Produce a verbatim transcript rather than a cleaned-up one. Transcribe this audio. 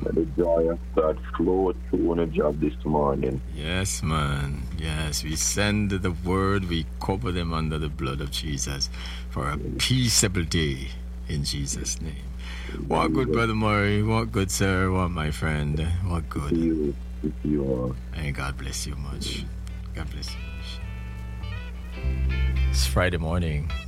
Let the joy of God flow through on the job this morning. Yes, man. Yes, we send the word, we cover them under the blood of Jesus for a peaceable day in Jesus' name. What good, Brother Murray? What good, sir? What, my friend? What good? See you. See you all. And God bless you much. God bless you much. It's Friday morning.